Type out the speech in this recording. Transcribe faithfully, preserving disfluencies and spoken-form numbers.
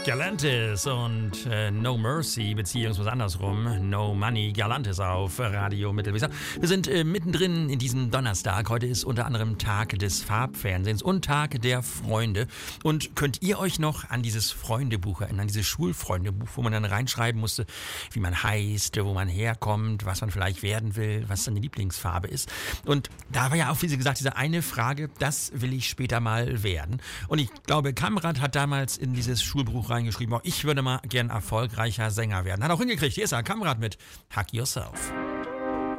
Galantis und äh, No Mercy, beziehungsweise andersrum, No Money, Galantis auf Radio Mittelweser. Wir sind äh, mittendrin in diesem Donnerstag. Heute ist unter anderem Tag des Farbfernsehens und Tag der Freunde. Und könnt ihr euch noch an dieses Freundebuch erinnern, dieses Schulfreundebuch, wo man dann reinschreiben musste, wie man heißt, wo man herkommt, was man vielleicht werden will, was seine Lieblingsfarbe ist. Und da war ja auch, wie Sie gesagt, diese eine Frage, das will ich später mal werden. Und ich glaube, Kamrat hat damals in dieses Schulbuch reingeschrieben, auch ich würde mal gern erfolgreicher Sänger werden. Hat auch hingekriegt. Hier ist er, Kamrat mit Hug Yourself.